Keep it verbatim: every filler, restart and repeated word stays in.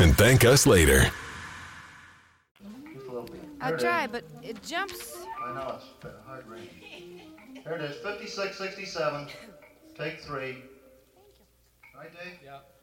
and thank us later. Just a little bit. I'll try, but it jumps. I know, it's a hard range. There it is, fifty-six sixty-seven. Take three. Right, Dave? Yeah.